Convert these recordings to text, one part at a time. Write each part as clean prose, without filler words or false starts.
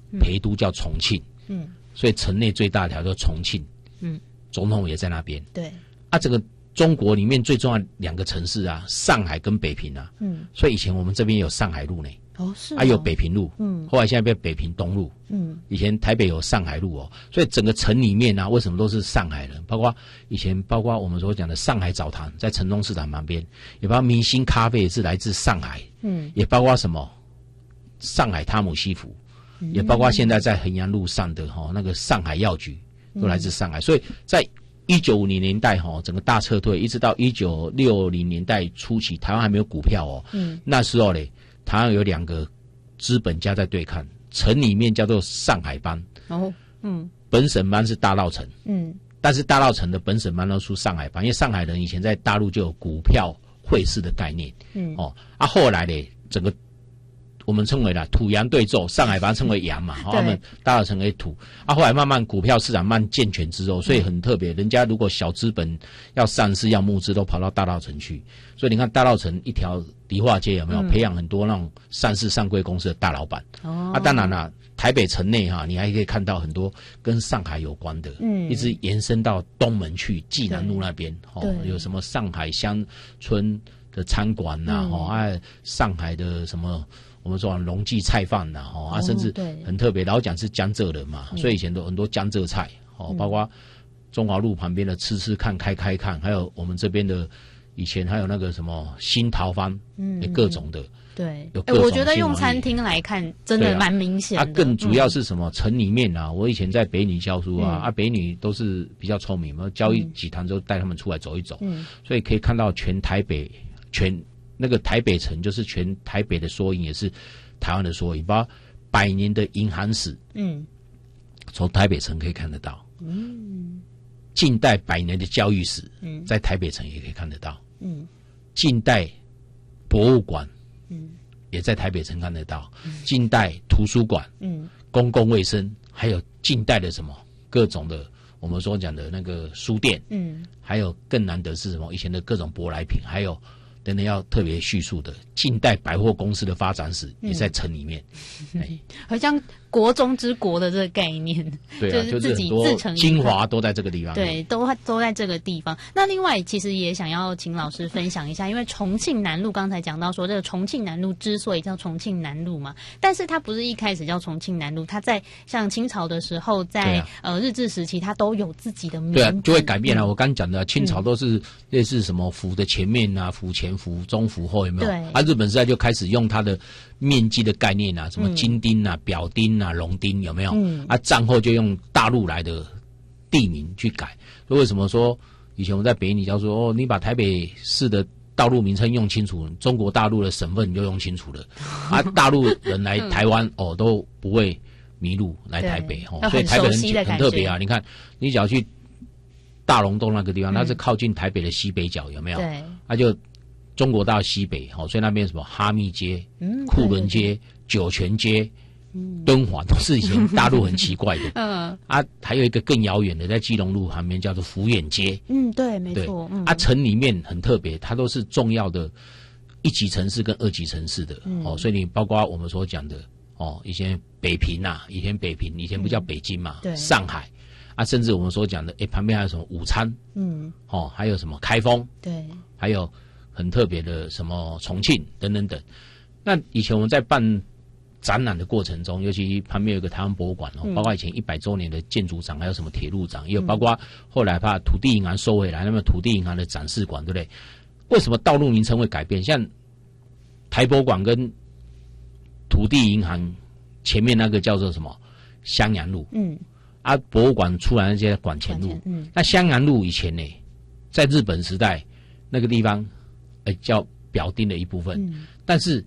陪都叫重庆，所以城内最大条叫重庆，总统也在那边。对，这个中国里面最重要2个城市啊，上海跟北平啊，所以以前我们这边有上海路呢。是有北平路，后来现在变北平东路，以前台北有上海路哦，所以整个城里面啊，为什么都是上海人？包括我们所讲的上海澡堂，在城中市场旁边，也包括明星咖啡也是来自上海，也包括什么上海汤姆西服，也包括现在在衡阳路上的那个上海药局，都来自上海，所以在1950年代整个大撤退，一直到1960年代初期，台湾还没有股票哦，那时候嘞。台湾有2个资本家在对抗，城里面叫做上海帮，本省帮是大稻埕，但是大稻埕的本省帮都出上海帮，因为上海人以前在大陆就有股票汇市的概念，后来呢，整个我们称为土洋对奏，上海帮称为洋嘛，他们大稻埕为土，后来慢慢股票市场慢健全之后，所以很特别，人家如果小资本要上市要募资，都跑到大稻埕去，所以你看大稻埕一条迪化街有没有培养很多那种上市上柜公司的大老板？当然啦，台北城内你还可以看到很多跟上海有关的，一直延伸到东门去济南路那边，有什么上海乡村的餐馆上海的什么我们说龙记菜饭甚至很特别，老讲是江浙人嘛，所以以前都很多江浙菜，包括中华路旁边的吃吃看开开看，还有我们这边的。以前还有那个什么新桃坊，各种的，对，有各种。 我觉得用餐厅来看，真的蛮明显的。 更主要是什么？城里面啊，我以前在北女教书北女都是比较聪明嘛，教几堂之后带他们出来走一走，所以可以看到全台北，那个台北城就是全台北的缩影，也是台湾的缩影，包括100年的银行史，从台北城可以看得到，近代100年的教育史，在台北城也可以看得到。近代博物馆，也在台北城看得到。近代图书馆，公共卫生，还有近代的什么各种的，我们所讲的那个书店，还有更难得是什么？以前的各种舶来品，还有等等要特别叙述的近代百货公司的发展史，也在城里面。 好像国中之国的这个概念， 对啊， 就是自己自成精华都在这个地方， 对，都在这个地方。那另外，其实也想要请老师分享一下，因为重庆南路刚才讲到说，这个重庆南路之所以叫重庆南路嘛，但是它不是一开始叫重庆南路，它在像清朝的时候，在日治时期，它都有自己的名字， 对啊，就会改变了。我刚讲的清朝都是类似什么府的前面啊，府前、府中、府后，有没有？对，日本时代就开始用它的面积的概念啊，什么金丁啊、表丁啊、龙丁，有没有？战后就用大陆来的地名去改。为什么说以前我在北女教说你把台北市的道路名称用清楚，中国大陆的省份你就用清楚了大陆人来台湾都不会迷路来台北所以台北人很特别啊。你看，你只要去大龙洞那个地方，它是靠近台北的西北角，有没有？对，它就中国大西北所以那边什么哈密街、库伦街、酒泉街、敦煌都是以前大陆很奇怪的还有一个更遥远的，在基隆路旁边叫做福远街。对，没错。城里面很特别，它都是重要的1级城市跟2级城市的所以你包括我们所讲的以前北平啊，以前不叫北京嘛，上海甚至我们所讲的旁边还有什么武昌，还有什么开封，对，还有很特别的什么重庆等等等。那以前我们在办展览的过程中，尤其旁边有一个台湾博物馆包括以前100周年的建筑展，还有什么铁路展，也有包括后来把土地银行收回来，那么土地银行的展示馆，对不对？为什么道路名称会改变？像台博馆跟土地银行前面那个叫做什么襄阳路，博物馆出来那些馆前路，那襄阳路以前呢，在日本时代那个地方叫表丁的一部分，但是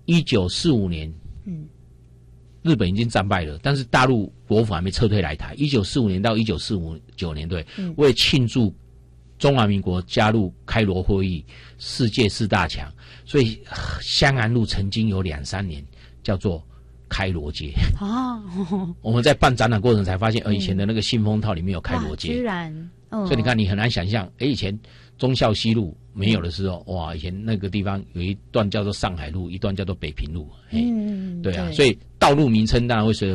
1945年日本已经战败了，但是大陆国府还没撤退来台。1945年到1949年，对，为庆祝中华民国加入开罗会议，世界4大强，所以襄阳路曾经有2-3年叫做开罗街我们在办展览过程才发现，以前的那个信封套里面有开罗街，居然，所以你看，你很难想象，以前忠孝西路没有的时候，哇，以前那个地方有一段叫做上海路，一段叫做北平路，对啊，所以道路名称当然会随着